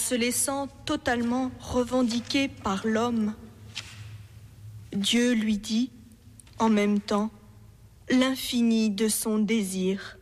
se laissant totalement revendiquer par l'homme. Dieu lui dit, en même temps, l'infini de son désir.